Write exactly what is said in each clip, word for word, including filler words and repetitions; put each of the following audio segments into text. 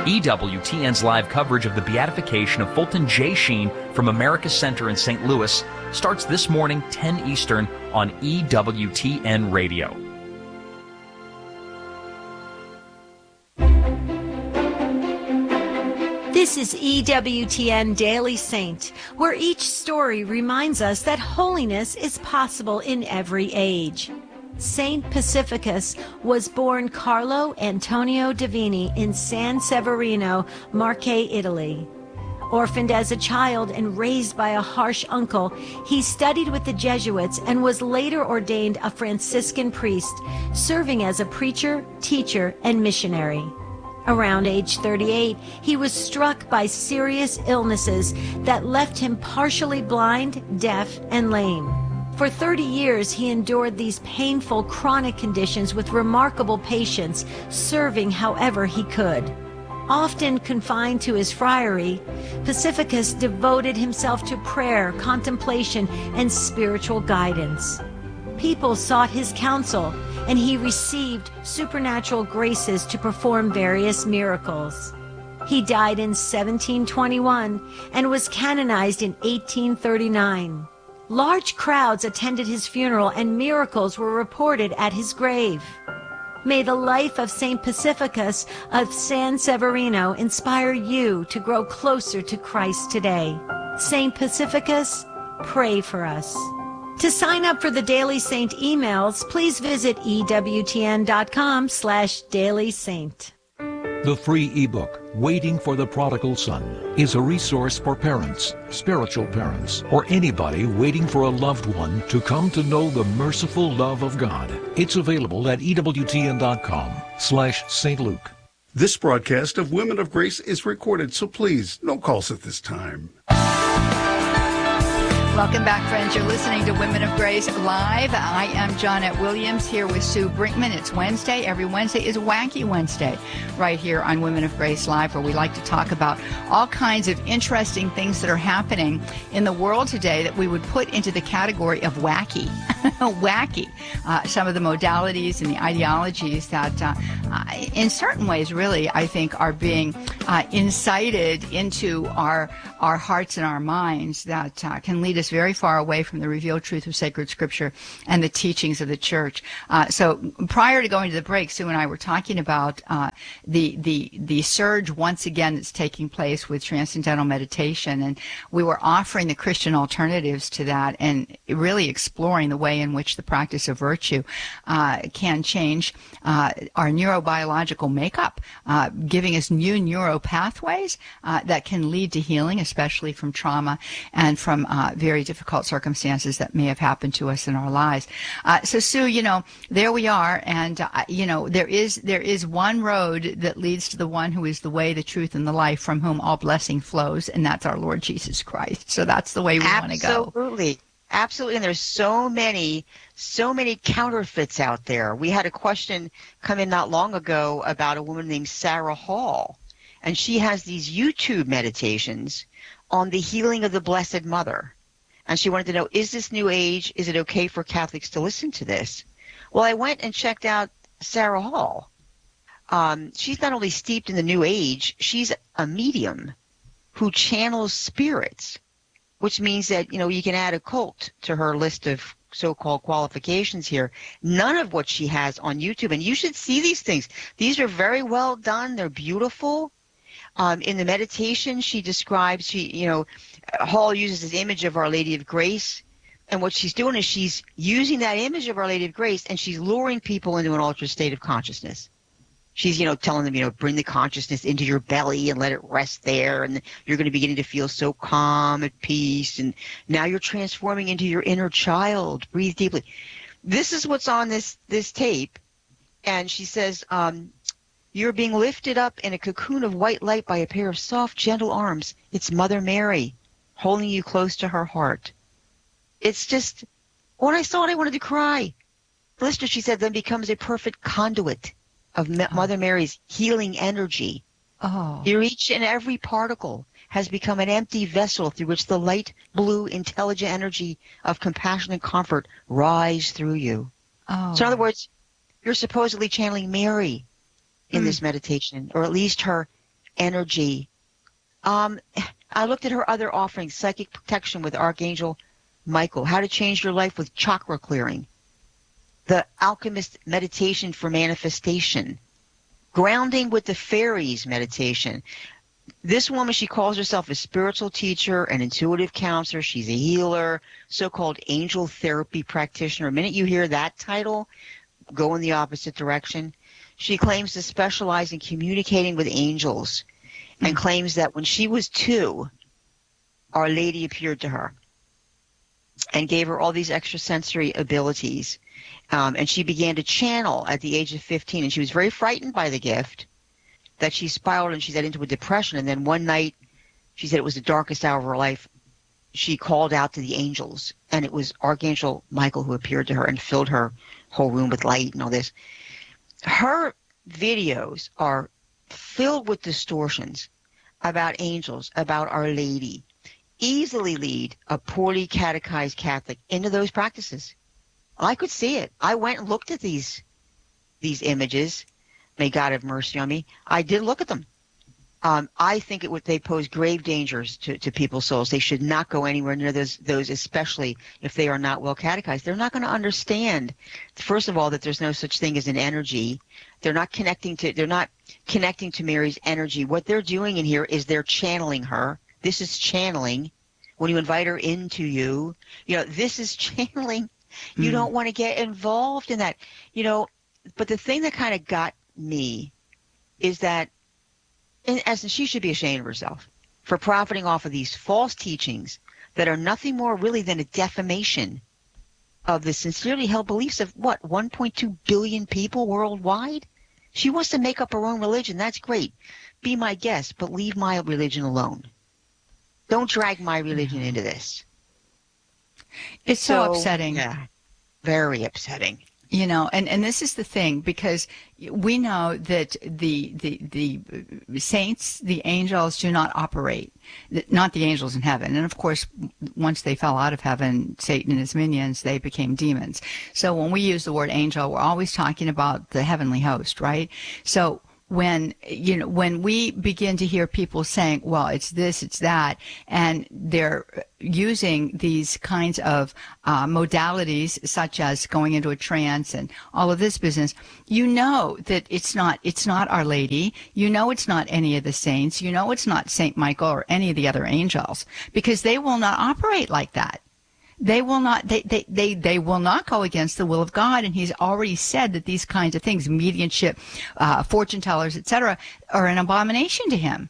E W T N's live coverage of the beatification of Fulton J. Sheen from America Center in Saint Louis starts this morning, ten Eastern, on E W T N Radio. This is E W T N Daily Saint, where each story reminds us that holiness is possible in every age. Saint Pacificus was born Carlo Antonio Divini in San Severino, Marche, Italy. Orphaned as a child and raised by a harsh uncle, he studied with the Jesuits and was later ordained a Franciscan priest, serving as a preacher, teacher, and missionary. Around age thirty-eight, he was struck by serious illnesses that left him partially blind, deaf, and lame. For thirty years, he endured these painful chronic conditions with remarkable patience, serving however he could. Often confined to his friary, Pacificus devoted himself to prayer, contemplation, and spiritual guidance. People sought his counsel, and he received supernatural graces to perform various miracles. He died in seventeen twenty-one and was canonized in eighteen thirty-nine. Large crowds attended his funeral and miracles were reported at his grave. May the life of Saint Pacificus of San Severino inspire you to grow closer to Christ today. Saint Pacificus, pray for us. To sign up for the Daily Saint emails, please visit ewtn.com slash Daily Saint. The free ebook, Waiting for the Prodigal Son, is a resource for parents, spiritual parents, or anybody waiting for a loved one to come to know the merciful love of God. It's available at ewtn.com slash Saint Luke. This broadcast of Women of Grace is recorded, so please, no calls at this time. Welcome back, friends. You're listening to Women of Grace Live. I am Johnette Williams here with Sue Brinkman. It's Wednesday. Every Wednesday is Wacky Wednesday right here on Women of Grace Live, where we like to talk about all kinds of interesting things that are happening in the world today that we would put into the category of wacky. Wacky. Uh, some of the modalities and the ideologies that uh, in certain ways really, I think, are being uh, incited into our, our hearts and our minds that uh, can lead us very far away from the revealed truth of sacred scripture and the teachings of the church. Uh, so prior to going to the break, Sue and I were talking about uh, the the the surge once again that's taking place with transcendental meditation, and we were offering the Christian alternatives to that and really exploring the way in which the practice of virtue uh, can change uh, our neurobiological makeup, uh, giving us new neuro pathways uh, that can lead to healing, especially from trauma and from uh, very difficult circumstances that may have happened to us in our lives. Uh, so, Sue, you know, there we are, and uh, you know, there is there is one road that leads to the one who is the way, the truth, and the life, from whom all blessing flows, and that's our Lord Jesus Christ. So that's the way we want to go. Absolutely. Absolutely. And there's so many, so many counterfeits out there. We had a question come in not long ago about a woman named Sarah Hall, and she has these YouTube meditations on the healing of the Blessed Mother. And she wanted to know, is this New Age? Is it okay for Catholics to listen to this? Well, I went and checked out Sarah Hall. Um, she's not only steeped in the New Age, she's a medium who channels spirits, which means that, you know, you can add occult to her list of so-called qualifications here. None of what she has on YouTube, and you should see these things. These are very well done. They're beautiful. Um, in the meditation, she describes, she, you know, Hall uses this image of Our Lady of Grace, and what she's doing is she's using that image of Our Lady of Grace, and she's luring people into an altered state of consciousness. She's, you know, telling them, you know, bring the consciousness into your belly and let it rest there, and you're going to begin to feel so calm, at peace, and now you're transforming into your inner child. Breathe deeply. This is what's on this, this tape, and she says, um, you're being lifted up in a cocoon of white light by a pair of soft, gentle arms. It's Mother Mary holding you close to her heart. It's just, when I saw it, I wanted to cry. The listener, she said, then becomes a perfect conduit of oh. Mother Mary's healing energy. Oh. Your each and every particle has become an empty vessel through which the light, blue, intelligent energy of compassion and comfort rise through you. Oh. So in other words, you're supposedly channeling Mary in mm. this meditation, or at least her energy. Um, I looked at her other offerings, psychic protection with Archangel Michael, how to change your life with chakra clearing, the alchemist meditation for manifestation, grounding with the fairies meditation. This woman, she calls herself a spiritual teacher, an intuitive counselor. She's a healer, so-called angel therapy practitioner. The minute you hear that title, go in the opposite direction. She claims to specialize in communicating with angels and claims that when she was two, Our Lady appeared to her and gave her all these extrasensory abilities. Um, and she began to channel at the age of fifteen. And she was very frightened by the gift that she spiraled and she said into a depression. And then one night, she said it was the darkest hour of her life. She called out to the angels, and it was Archangel Michael who appeared to her and filled her whole room with light and all this. Her videos are filled with distortions about angels, about Our Lady, easily lead a poorly catechized Catholic into those practices. I could see it. I went and looked at these these images. May God have mercy on me. I did look at them. Um, I think it would they pose grave dangers to, to people's souls. They should not go anywhere near those, those, especially if they are not well catechized. They're not going to understand, first of all, that there's no such thing as an energy. They're not connecting to they're not connecting to Mary's energy. What they're doing in here is they're channeling her. This is channeling. When you invite her into you, you know, this is channeling. You mm. don't want to get involved in that, you know. But the thing that kind of got me is that, in essence, she should be ashamed of herself for profiting off of these false teachings that are nothing more really than a defamation of the sincerely held beliefs of, what, one point two billion people worldwide? She wants to make up her own religion. That's great. Be my guest, but leave my religion alone. Don't drag my religion into this. It's so, so upsetting. Yeah, very upsetting. You know, and, and this is the thing, because we know that the, the the saints, the angels do not operate, not the angels in heaven. And of course, once they fell out of heaven, Satan and his minions, they became demons. So when we use the word angel, we're always talking about the heavenly host, right? So when, you know, when we begin to hear people saying, well, it's this, it's that, and they're using these kinds of uh, modalities, such as going into a trance and all of this business, you know that it's not, it's not Our Lady. You know it's not any of the saints. You know it's not Saint Michael or any of the other angels, because they will not operate like that. They will not, they, they, they, they will not go against the will of God. And he's already said that these kinds of things, mediumship, uh, fortune tellers, et cetera, are an abomination to him.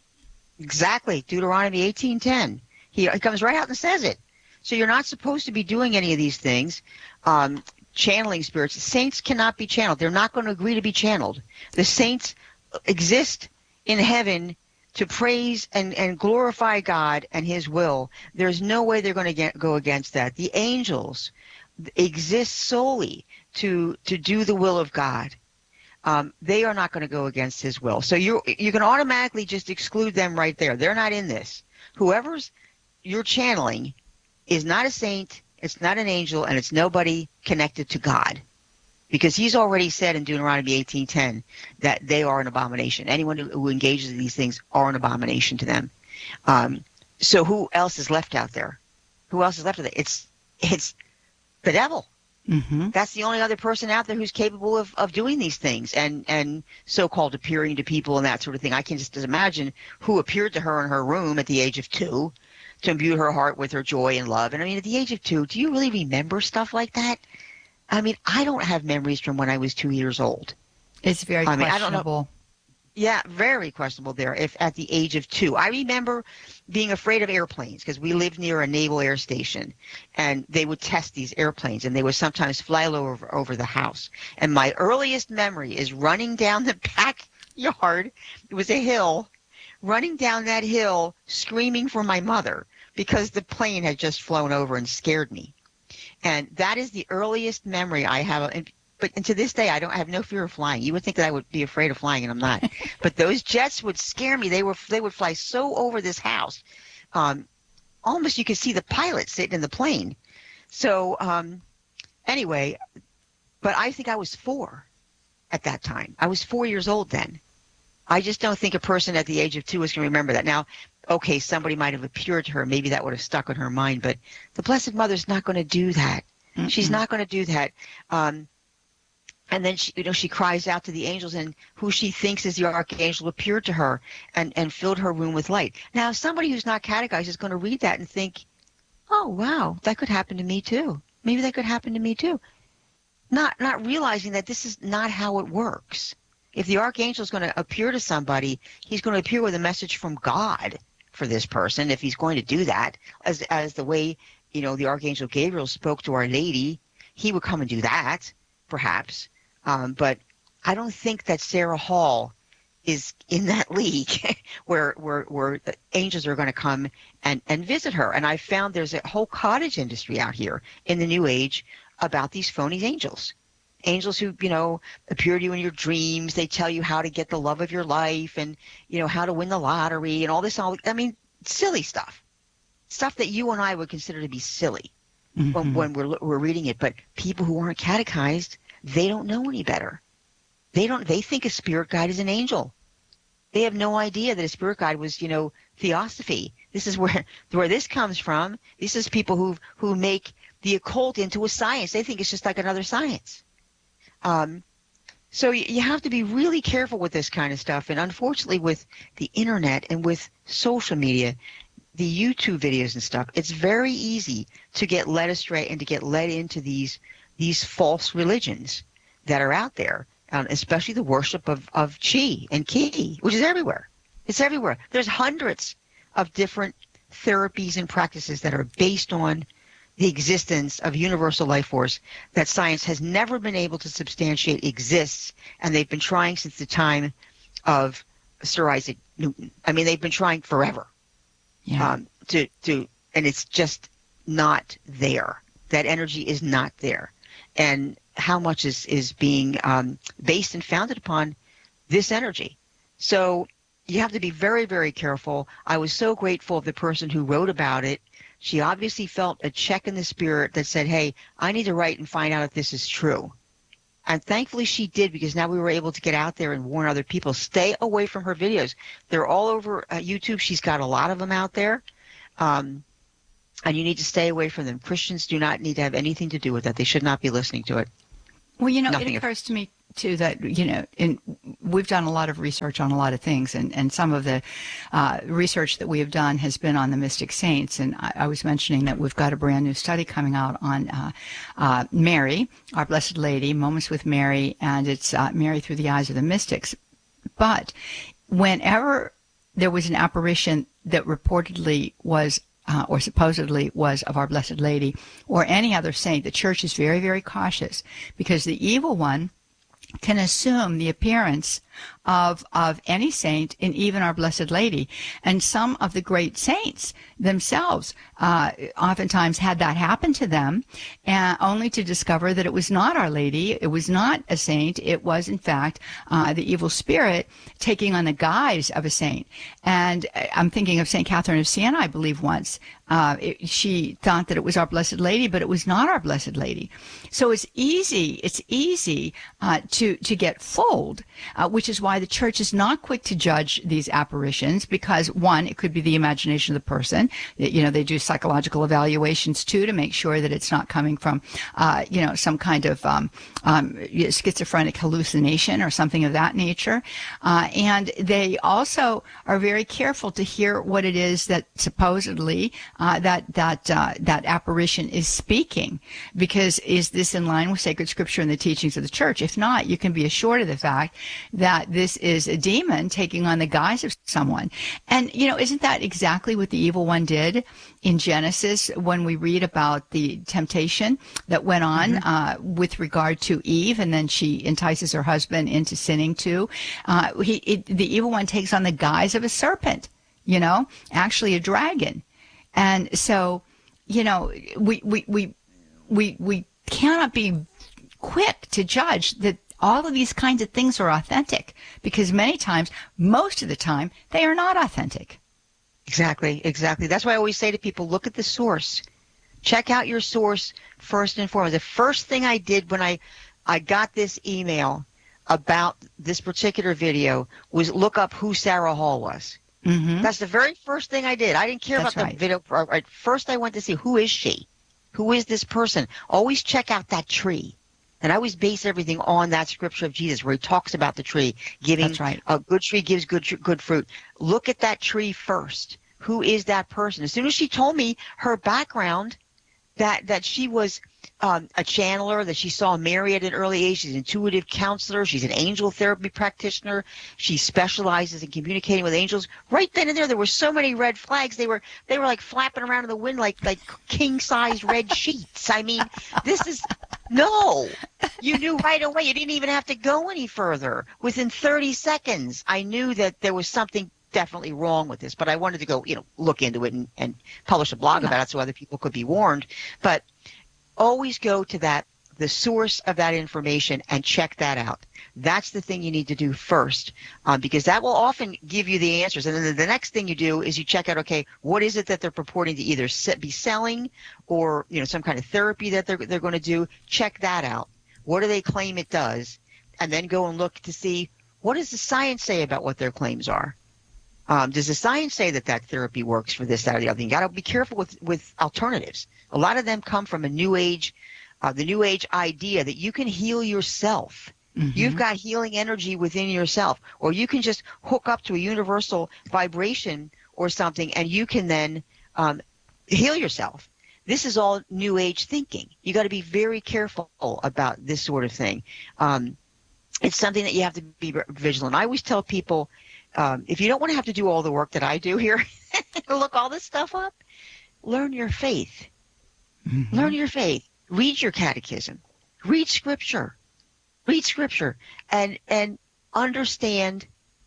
Exactly. Deuteronomy eighteen ten. He, he comes right out and says it. So you're not supposed to be doing any of these things. Um, channeling spirits. The saints cannot be channeled. They're not going to agree to be channeled. The saints exist in heaven to praise and, and glorify God and his will. There's no way they're going to get, go against that. The angels exist solely to to do the will of God. Um, they are not going to go against his will. So you you can automatically just exclude them right there. They're not in this. Whoever's you're channeling is not a saint, it's not an angel, and it's nobody connected to God. Because he's already said in Deuteronomy eighteen ten that they are an abomination. Anyone who, who engages in these things are an abomination to them. Um, so who else is left out there? Who else is left out there? It's it's the devil. Mm-hmm. That's the only other person out there who's capable of, of doing these things and, and so-called appearing to people and that sort of thing. I can just imagine who appeared to her in her room at the age of two to imbue her heart with her joy and love. And I mean, at the age of two, do you really remember stuff like that? I mean, I don't have memories from when I was two years old. It's very I mean, questionable. I don't know. Yeah, very questionable there. If at the age of two, I remember being afraid of airplanes because we lived near a naval air station, and they would test these airplanes, and they would sometimes fly over over the house. And my earliest memory is running down the backyard. It was a hill, running down that hill, screaming for my mother because the plane had just flown over and scared me. And that is the earliest memory I have. And, but and to this day, I don't I have no fear of flying. You would think that I would be afraid of flying, and I'm not. But those jets would scare me. They were they would fly so over this house, um, almost you could see the pilot sitting in the plane. So um, anyway, but I think I was four at that time. I was four years old then. I just don't think a person at the age of two is going to remember that. Now, okay, somebody might have appeared to her. Maybe that would have stuck in her mind. But the Blessed Mother's not going to do that. Mm-hmm. She's not going to do that. Um, and then she, you know, she cries out to the angels, and who she thinks is the archangel appeared to her and, and filled her room with light. Now, somebody who's not catechized is going to read that and think, oh, wow, that could happen to me too. Maybe that could happen to me too. Not not realizing that this is not how it works. If the archangel is going to appear to somebody, he's going to appear with a message from God for this person, if he's going to do that, as as the way, you know, the archangel Gabriel spoke to Our Lady, he would come and do that, perhaps. Um, but I don't think that Sarah Hall is in that league where where where angels are going to come and and visit her. And I found there's a whole cottage industry out here in the New Age about these phony angels. Angels who, you know, appear to you in your dreams. They tell you how to get the love of your life and, you know, how to win the lottery and all this. All I mean, silly stuff. Stuff that you and I would consider to be silly mm-hmm. when, when we're we're reading it. But people who aren't catechized, they don't know any better. They don't. They think a spirit guide is an angel. They have no idea that a spirit guide was, you know, theosophy. This is where where this comes from. This is people who who make the occult into a science. They think it's just like another science. Um, so you, you have to be really careful with this kind of stuff. And unfortunately, with the internet and with social media, the YouTube videos and stuff, it's very easy to get led astray and to get led into these these false religions that are out there, um, especially the worship of, of chi and ki, which is everywhere. It's everywhere. There's hundreds of different therapies and practices that are based on the existence of universal life force that science has never been able to substantiate exists, and they've been trying since the time of Sir Isaac Newton. I mean, they've been trying forever. Yeah. Um, to to and it's just not there. That energy is not there. And how much is, is being um, based and founded upon this energy. So you have to be very, very careful. I was so grateful of the person who wrote about it. She obviously felt a check in the spirit that said, hey, I need to write and find out if this is true. And thankfully she did, because now we were able to get out there and warn other people. Stay away from her videos. They're all over uh, YouTube. She's got a lot of them out there. Um, and you need to stay away from them. Christians do not need to have anything to do with that. They should not be listening to it. Well, you know, Nothing it occurs to me, too, that, you know, in, we've done a lot of research on a lot of things, and, and some of the uh, research that we have done has been on the mystic saints. And I, I was mentioning that we've got a brand new study coming out on uh, uh, Mary, our Blessed Lady, Moments with Mary, and it's uh, Mary through the eyes of the mystics. But whenever there was an apparition that reportedly was Uh, or supposedly was of our Blessed Lady or any other saint, the Church is very, very cautious, because the evil one can assume the appearance of of any saint and even our Blessed Lady. And some of the great saints themselves uh, oftentimes had that happen to them, uh, only to discover that it was not Our Lady, it was not a saint, it was in fact uh, the evil spirit taking on the guise of a saint. And I'm thinking of Saint Catherine of Siena, I believe once. Uh, it, she thought that it was our Blessed Lady, but it was not our Blessed Lady. So it's easy, it's easy uh, to, to get fooled, uh, which is why the Church is not quick to judge these apparitions, because one, it could be the imagination of the person. You know, they do psychological evaluations too to make sure that it's not coming from, uh, you know, some kind of um, um, schizophrenic hallucination or something of that nature. Uh, and they also are very careful to hear what it is that supposedly uh, that that uh, that apparition is speaking, because is this in line with sacred scripture and the teachings of the Church? If not, you can be assured of the fact that this is a demon taking on the guise of someone. And, you know, isn't that exactly what the evil one did in Genesis when we read about the temptation that went on mm-hmm. uh, with regard to Eve, and then she entices her husband into sinning too? Uh, he, it, the evil one takes on the guise of a serpent, you know, actually a dragon. And so, you know, we, we, we, we, we cannot be quick to judge that all of these kinds of things are authentic, because many times, most of the time, they are not authentic. Exactly, exactly. That's why I always say to people, look at the source. Check out your source first and foremost. The first thing I did when I, I got this email about this particular video was look up who Sarah Hall was. Mm-hmm. That's the very first thing I did. I didn't care That's about right. the video. Right. First, I went to see, who is she? Who is this person? Always check out that tree. And I always base everything on that scripture of Jesus where he talks about the tree giving. That's right. A good tree gives good good fruit. Look at that tree first. Who is that person? As soon as she told me her background, that that she was um, a channeler, that she saw Mary at an early age. She's an intuitive counselor. She's an angel therapy practitioner. She specializes in communicating with angels. Right then and there, there were so many red flags. They were they were like flapping around in the wind like like king-size red sheets. I mean, this is no. You knew right away. You didn't even have to go any further. Within thirty seconds, I knew that there was something definitely wrong with this, but I wanted to go, you know, look into it and, and publish a blog about it so other people could be warned. But always go to that, the source of that information, and check that out. That's the thing you need to do first, um, because that will often give you the answers. And then the, the next thing you do is you check out, okay, what is it that they're purporting to either be selling or, you know, some kind of therapy that they're they're going to do. Check that out. What do they claim it does? And then go and look to see, what does the science say about what their claims are? Um, does the science say that that therapy works for this, that, or the other? You got to be careful with, with alternatives. A lot of them come from a new age, uh, the new age idea that you can heal yourself. Mm-hmm. You've got healing energy within yourself, or you can just hook up to a universal vibration or something, and you can then um, heal yourself. This is all new age thinking. You got to be very careful about this sort of thing. Um, it's something that you have to be vigilant. I always tell people, Um, if you don't want to have to do all the work that I do here, look all this stuff up, learn your faith. Mm-hmm. Learn your faith. Read your catechism. Read scripture. Read scripture and and understand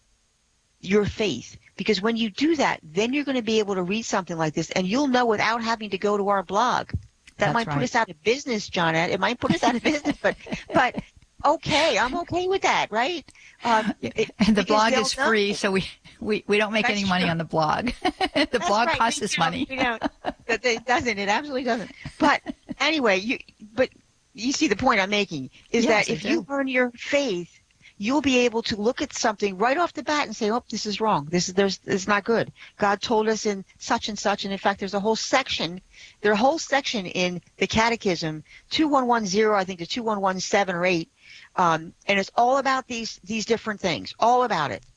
your faith. Because when you do that, then you're going to be able to read something like this, and you'll know without having to go to our blog. That That's might right. put us out of business, Johnette. It might put us out of business, but but okay, I'm okay with that, right? Um, it, and the blog they'll is know. free, so we, we, we don't make That's any money true. on the blog. the That's blog right. costs We us don't- money. We don't. It it doesn't. It absolutely doesn't. But anyway, you but you see the point I'm making is Yes, that I if do. you learn your faith, you'll be able to look at something right off the bat and say, "Oh, this is wrong. This is there's this is not good. God told us in such and such." And in fact, there's a whole section. There's a whole section in the Catechism, two one one zero, I think, to two one one seven or eight, um, and it's all about these these different things. All about it.